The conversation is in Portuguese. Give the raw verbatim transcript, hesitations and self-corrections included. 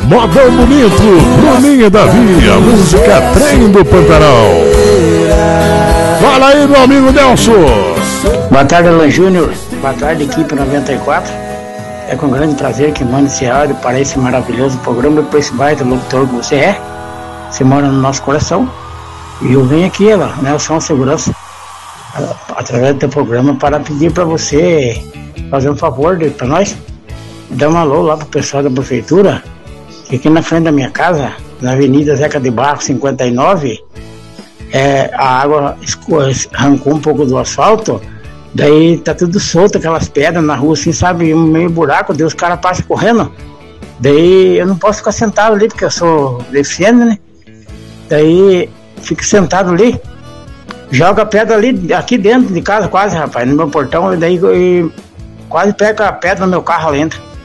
Modão bonito, Bruninho Davi, a música Trem do Pantanal. Fala aí, meu amigo Nelson. Boa tarde, Alan Júnior. Boa tarde, equipe noventa e quatro. É com grande prazer que mando esse áudio para esse maravilhoso programa e para esse baita locutor que você é. Você mora no nosso coração. E eu venho aqui, ela, Nelson Segurança, através do teu programa, para pedir para você fazer um favor para nós. Dar um alô lá pro pessoal da prefeitura, que aqui na frente da minha casa, na Avenida Zeca de Barro cinquenta e nove, é, a água arrancou um pouco do asfalto. Daí tá tudo solto, aquelas pedras na rua, assim, sabe, meio buraco, daí os caras passam correndo. Daí eu não posso ficar sentado ali, porque eu sou deficiente, né? Daí fico sentado ali, joga a pedra ali, aqui dentro de casa quase, rapaz, no meu portão, e daí e quase pega a pedra no meu carro ali entra.